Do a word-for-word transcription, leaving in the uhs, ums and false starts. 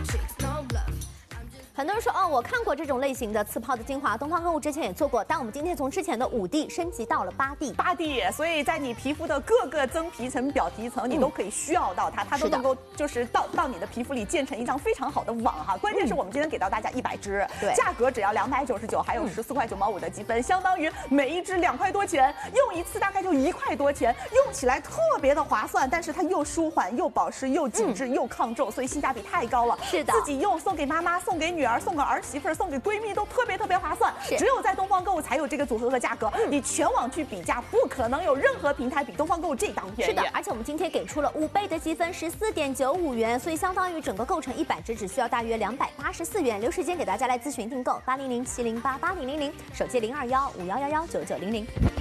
很多人说哦，我看过这种类型的刺泡的精华，东方购物之前也做过，但我们今天从之前的五 D 升级到了八 D， 八 D， 所以在你皮肤的各个增皮层、表皮层，你都可以需要到它，嗯、它都能够就是到到你的皮肤里建成一张非常好的网哈。关键是我们今天给到大家一百支， 对， 价格只要两百九十九，还有十四块九毛五的积分，相当于每一支两块多钱，用一次大概就一块多钱，用起来特别的划算，但是它又舒缓、又保湿、又紧致、嗯、又抗皱，所以性价比太高了。 是的， 自己用，送给妈妈，送给女儿，送给儿媳妇。送给闺蜜都特别特别划算，只有在东方购物才有这个组合和价格，嗯、你全网去比价，不可能有任何平台比东方购物这档便宜。 是的，而且我们今天给出了五倍的积分，十四点九五元，所以相当于整个购成一百支只需要大约两百八十四元。留时间给大家来咨询订购，八零零七零八八零零零，手机零二幺五幺幺幺九九零零。